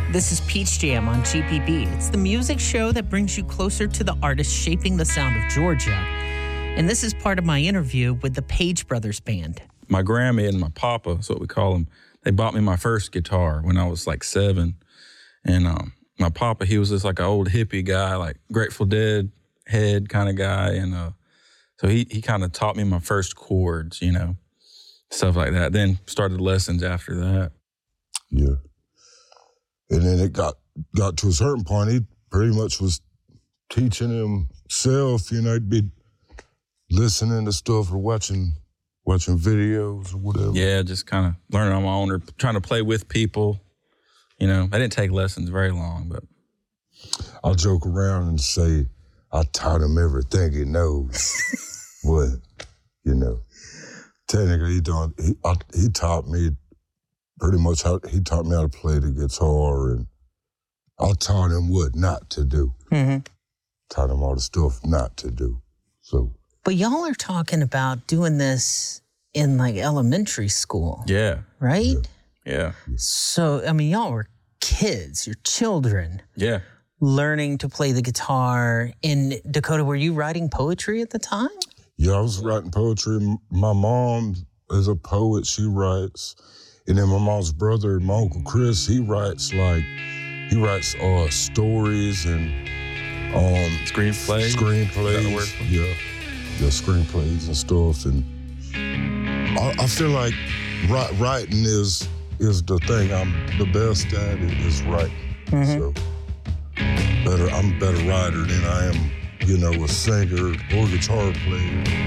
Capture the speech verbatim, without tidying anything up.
This is Peach Jam on G P B. It's the music show that brings you closer to the artists shaping the sound of Georgia. And this is part of my interview with the Page Brothers Band. My Grammy and my papa, that's what we call them, they bought me my first guitar when I was like seven. And um, my papa, he was just like an old hippie guy, like Grateful Dead head kind of guy. And uh, so he, he kind of taught me my first chords, you know, stuff like that. Then started lessons after that. Yeah. And then it got got to a certain point, he pretty much was teaching himself, you know, he'd be listening to stuff or watching watching videos or whatever. Yeah, just kind of learning on my own or trying to play with people. You know, I didn't take lessons very long, but. I'll joke around and say, I taught him everything he knows. But, you know, technically he, don't, he, I, he taught me pretty much how, he taught me how to play the guitar, and I taught him what not to do. Mm-hmm. Taught him all the stuff not to do, so. But y'all are talking about doing this in like elementary school. Yeah. Right? Yeah. yeah. So, I mean, y'all were kids, you're children. Yeah. Learning to play the guitar. In Dakota, were you writing poetry at the time? Yeah, I was writing poetry. My mom is a poet, she writes. And then my mom's brother, my Uncle Chris, he writes like, he writes uh, stories and um, screenplays. Screenplays, yeah, yeah, screenplays and stuff. And I, I feel like ri- writing is is the thing I'm the best at. It is writing. Mm-hmm. So better, I'm a better writer than I am, you know, a singer or guitar player.